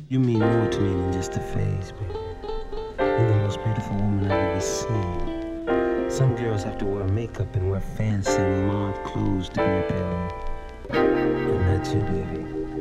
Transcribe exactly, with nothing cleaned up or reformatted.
You mean more to me than just a phase, baby. You're the most beautiful woman I've ever seen. Some girls have to wear makeup and wear fancy mauve clothes to be appealing. But not you, baby.